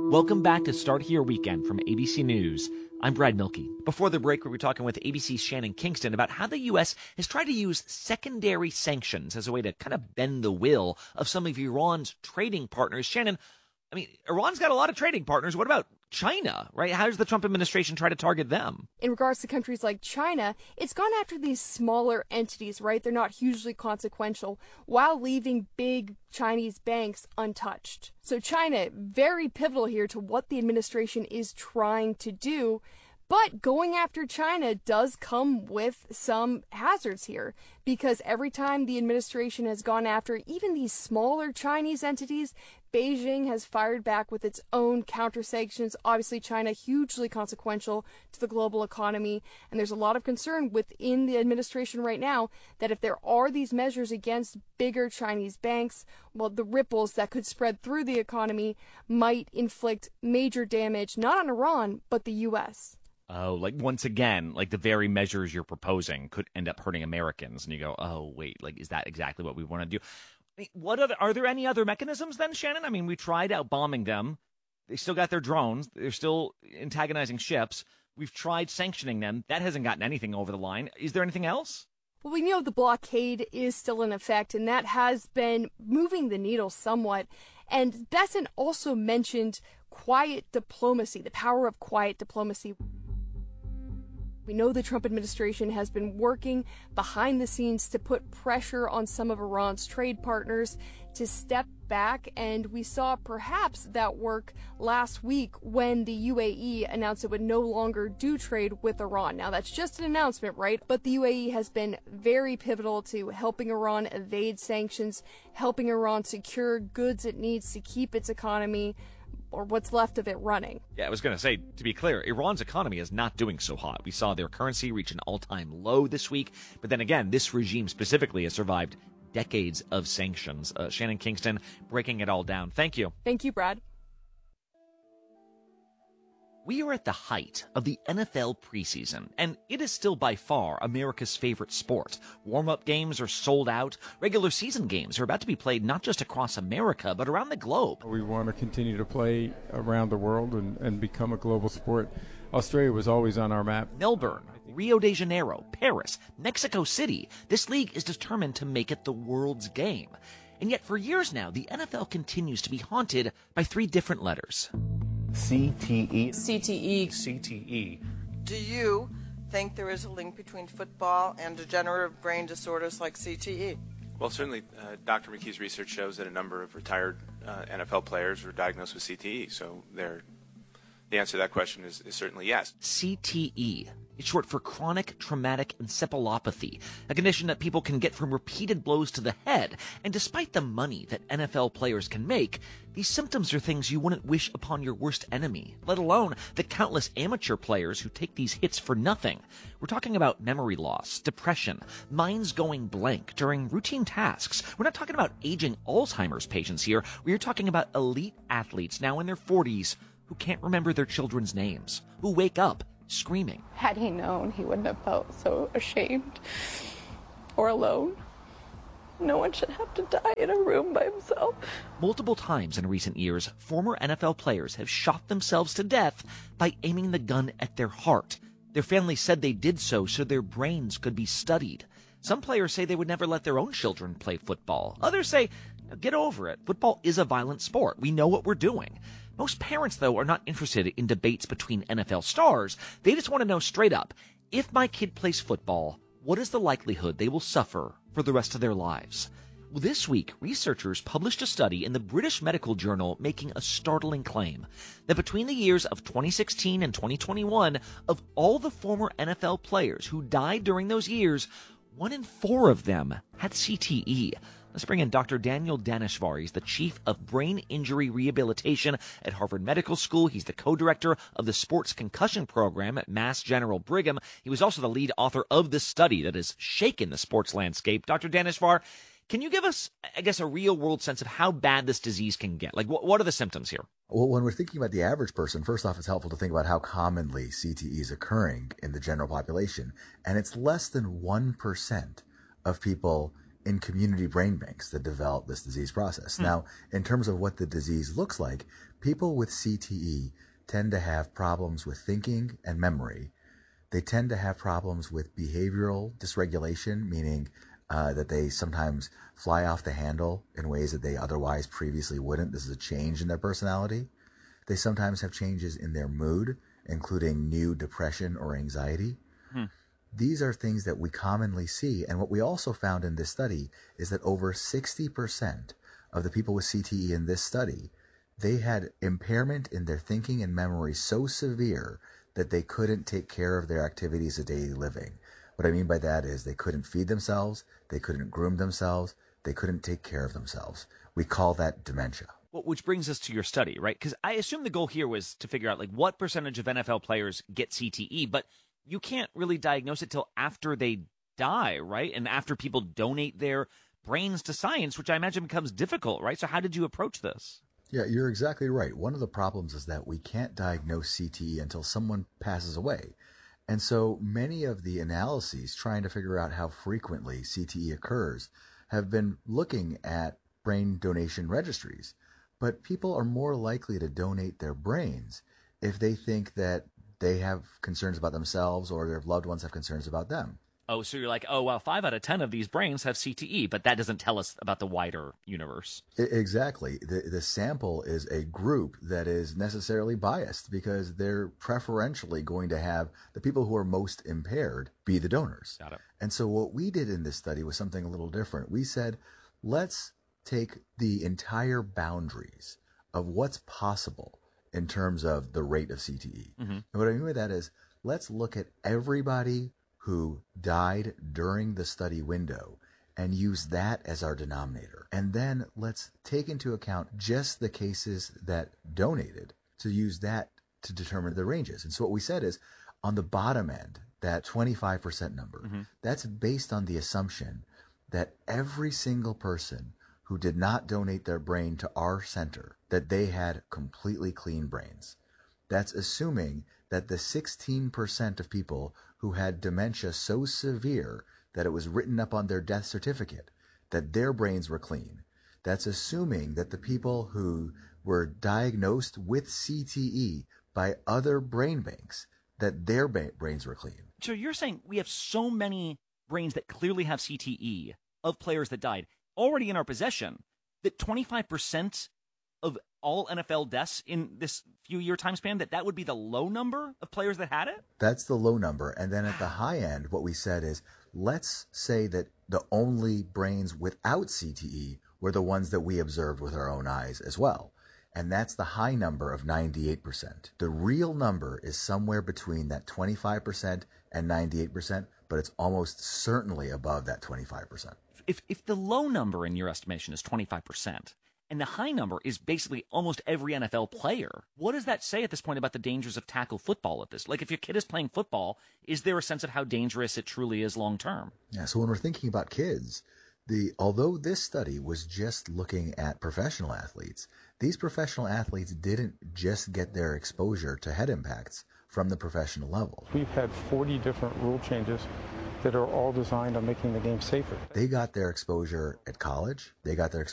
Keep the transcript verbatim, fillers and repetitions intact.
Welcome back to Start Here Weekend from A B C News. I'm Brad Milkey. Before the break, we were talking with A B C's Shannon Kingston about how the U S has tried to use secondary sanctions as a way to kind of bend the will of some of Iran's trading partners. Shannon, I mean, Iran's got a lot of trading partners. What about China, right? How does the Trump administration try to target them? In regards to countries like China, it's gone after these smaller entities, right? They're not hugely consequential, while leaving big Chinese banks untouched. So China, very pivotal here to what the administration is trying to do. But going after China does come with some hazards here, because every time the administration has gone after even these smaller Chinese entities, Beijing has fired back with its own counter-sanctions. Obviously, China hugely consequential to the global economy, and there's a lot of concern within the administration right now that if there are these measures against bigger Chinese banks, well, the ripples that could spread through the economy might inflict major damage, not on Iran, but the U S. Oh, like once again, like the very measures you're proposing could end up hurting Americans. And you go, oh, wait, like, is that exactly what we want to do? I mean, what other, are there any other mechanisms then, Shannon? I mean, we tried out bombing them. They still got their drones. They're still antagonizing ships. We've tried sanctioning them. That hasn't gotten anything over the line. Is there anything else? Well, we know the blockade is still in effect, and that has been moving the needle somewhat. And Bessent also mentioned quiet diplomacy, the power of quiet diplomacy. We know the Trump administration has been working behind the scenes to put pressure on some of Iran's trade partners to step back, and we saw perhaps that work last week when the U A E announced it would no longer do trade with Iran. Now, that's just an announcement, right? But the U A E has been very pivotal to helping Iran evade sanctions, helping Iran secure goods it needs to keep its economy, or what's left of it, running. Yeah, I was going to say, to be clear, Iran's economy is not doing so hot. We saw their currency reach an all-time low this week. But then again, this regime specifically has survived decades of sanctions. Uh, Shannon Kingston breaking it all down. Thank you. Thank you, Brad. We are at the height of the N F L preseason, and it is still by far America's favorite sport. Warm-up games are sold out. Regular season games are about to be played not just across America, but around the globe. We want to continue to play around the world and, and become a global sport. Australia was always on our map. Melbourne, Rio de Janeiro, Paris, Mexico City. This league is determined to make it the world's game. And yet for years now, the N F L continues to be haunted by three different letters. C T E. C T E. C T E. Do you think there is a link between football and degenerative brain disorders like C T E? Well, certainly, uh, Doctor McKee's research shows that a number of retired uh, N F L players were diagnosed with C T E. So they're, the answer to that question is, is certainly yes. C T E. It's short for chronic traumatic encephalopathy, a condition that people can get from repeated blows to the head. And despite the money that N F L players can make, these symptoms are things you wouldn't wish upon your worst enemy, let alone the countless amateur players who take these hits for nothing. We're talking about memory loss, depression, minds going blank during routine tasks. We're not talking about aging Alzheimer's patients here. We're talking about elite athletes now in their forties who can't remember their children's names, who wake up screaming. Had he known, he wouldn't have felt so ashamed or alone. No one should have to die in a room by himself. Multiple times in recent years, former N F L players have shot themselves to death by aiming the gun at their heart. Their family said they did so so their brains could be studied. Some players say they would never let their own children play football. Others say, get over it. Football is a violent sport. We know what we're doing. Most parents, though, are not interested in debates between N F L stars. They just want to know straight up, if my kid plays football, what is the likelihood they will suffer for the rest of their lives? Well, this week, researchers published a study in the British Medical Journal making a startling claim that between the years of twenty sixteen and twenty twenty-one, of all the former N F L players who died during those years, one in four of them had C T E. Let's bring in Doctor Daniel Daneshvar. He's the chief of brain injury rehabilitation at Harvard Medical School. He's the co-director of the sports concussion program at Mass General Brigham. He was also the lead author of this study that has shaken the sports landscape. Doctor Daneshvar, can you give us, I guess, a real-world sense of how bad this disease can get? Like, what, what are the symptoms here? Well, when we're thinking about the average person, first off, it's helpful to think about how commonly C T E is occurring in the general population. And it's less than one percent of people in community brain banks that develop this disease process. Hmm. Now, in terms of what the disease looks like, people with C T E tend to have problems with thinking and memory. They tend to have problems with behavioral dysregulation, meaning uh, that they sometimes fly off the handle in ways that they otherwise previously wouldn't. This is a change in their personality. They sometimes have changes in their mood, including new depression or anxiety. Hmm. These are things that we commonly see. And what we also found in this study is that over sixty percent of the people with C T E in this study, they had impairment in their thinking and memory so severe that they couldn't take care of their activities of daily living. What I mean by that is they couldn't feed themselves, they couldn't groom themselves, they couldn't take care of themselves. We call that dementia. Well, which brings us to your study, right? Because I assume the goal here was to figure out like what percentage of N F L players get C T E, but you can't really diagnose it till after they die, right? And after people donate their brains to science, which I imagine becomes difficult, right? So how did you approach this? Yeah, you're exactly right. One of the problems is that we can't diagnose C T E until someone passes away. And so many of the analyses trying to figure out how frequently C T E occurs have been looking at brain donation registries. But people are more likely to donate their brains if they think that they have concerns about themselves or their loved ones have concerns about them. Oh, so you're like, oh, well, five out of ten of these brains have C T E, but that doesn't tell us about the wider universe. Exactly. The, the sample is a group that is necessarily biased because they're preferentially going to have the people who are most impaired be the donors. Got it. And so what we did in this study was something a little different. We said, let's take the entire boundaries of what's possible in terms of the rate of C T E. Mm-hmm. And what I mean by that is, let's look at everybody who died during the study window and use that as our denominator. And then let's take into account just the cases that donated to use that to determine the ranges. And so what we said is, on the bottom end, that twenty-five percent number, mm-hmm. that's based on the assumption that every single person who did not donate their brain to our center, that they had completely clean brains. That's assuming that the sixteen percent of people who had dementia so severe that it was written up on their death certificate, that their brains were clean. That's assuming that the people who were diagnosed with C T E by other brain banks, that their ba- brains were clean. So you're saying we have so many brains that clearly have C T E of players that died already in our possession that twenty-five percent of all N F L deaths in this few year time span, that that would be the low number of players that had it? That's the low number. And then at the high end, what we said is, let's say that the only brains without C T E were the ones that we observed with our own eyes as well. And that's the high number of ninety-eight percent. The real number is somewhere between that twenty-five percent and ninety-eight percent, but it's almost certainly above that twenty-five percent. If, if the low number in your estimation is twenty-five percent, and the high number is basically almost every N F L player, what does that say at this point about the dangers of tackle football at this? Like, if your kid is playing football, is there a sense of how dangerous it truly is long term? Yeah, so when we're thinking about kids, the although this study was just looking at professional athletes, these professional athletes didn't just get their exposure to head impacts from the professional level. We've had forty different rule changes that are all designed on making the game safer. They got their exposure at college. They got their exposure